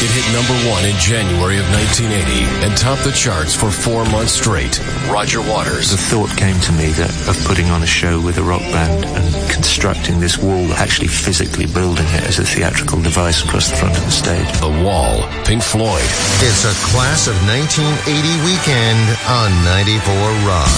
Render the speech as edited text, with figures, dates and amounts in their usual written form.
It hit #1 in January of 1980 and topped the charts for 4 months straight. Roger Waters. The thought came to me of putting on a show with a rock band and constructing this wall, actually physically building it as a theatrical device across the front of the stage. The Wall, Pink Floyd. It's a class of 1980 weekend on 94 Rock.